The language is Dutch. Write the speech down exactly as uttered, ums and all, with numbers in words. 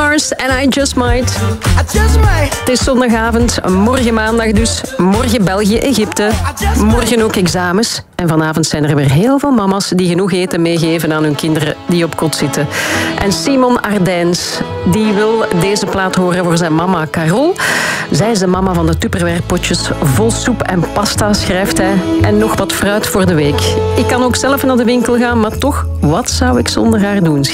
Mars en I Just Might. Het is zondagavond, morgen maandag dus. Morgen België, Egypte. Morgen ook examens. En vanavond zijn er weer heel veel mama's die genoeg eten meegeven aan hun kinderen die op kot zitten. En Simon Ardijns, die wil deze plaat horen voor zijn mama Carol. Zij is de mama van de Tupperware potjes vol soep en pasta, schrijft hij. En nog wat fruit voor de week. Ik kan ook zelf naar de winkel gaan, maar toch, wat zou ik zonder haar doen?